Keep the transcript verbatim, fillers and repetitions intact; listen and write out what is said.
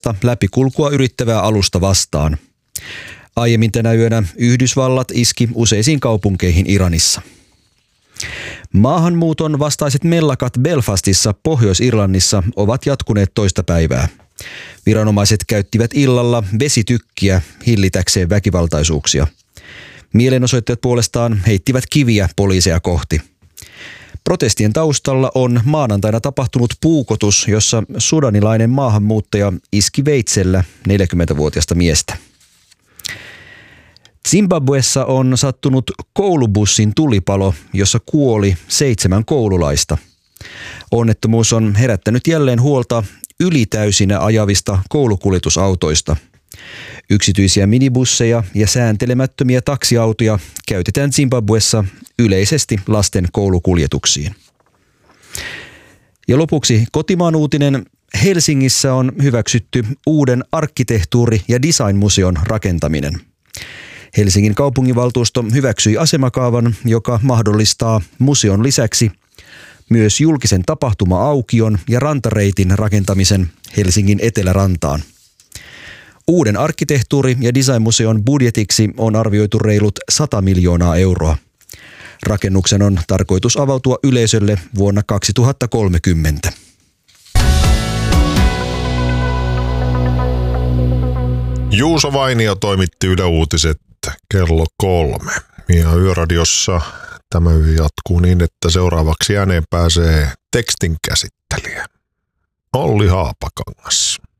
läpikulkua yrittävää alusta vastaan. Aiemmin tänä yönä Yhdysvallat iski useisiin kaupunkeihin Iranissa. Maahanmuuton vastaiset mellakat Belfastissa Pohjois-Irlannissa ovat jatkuneet toista päivää. Viranomaiset käyttivät illalla vesitykkiä hillitäkseen väkivaltaisuuksia. Mielenosoittajat puolestaan heittivät kiviä poliiseja kohti. Protestien taustalla on maanantaina tapahtunut puukotus, jossa sudanilainen maahanmuuttaja iski veitsellä neljäkymmentävuotiasta miestä. Zimbabwessa on sattunut koulubussin tulipalo, jossa kuoli seitsemän koululaista. Onnettomuus on herättänyt jälleen huolta ylitäysinä ajavista koulukuljetusautoista. Yksityisiä minibusseja ja sääntelemättömiä taksiautoja käytetään Zimbabwessa yleisesti lasten koulukuljetuksiin. Ja lopuksi kotimaan uutinen. Helsingissä on hyväksytty uuden arkkitehtuuri- ja designmuseon rakentaminen. Helsingin kaupunginvaltuusto hyväksyi asemakaavan, joka mahdollistaa museon lisäksi myös julkisen tapahtuma-aukion ja rantareitin rakentamisen Helsingin etelärantaan. Uuden arkkitehtuuri- ja designmuseon budjetiksi on arvioitu reilut sata miljoonaa euroa. Rakennuksen on tarkoitus avautua yleisölle vuonna kaksituhattakolmekymmentä. Juuso Vainio toimitti Yle Uutiset kello kolme. Ja Yöradiossa tämä yö jatkuu niin, että seuraavaksi ääneen pääsee tekstin käsittelijä Olli Haapakangas.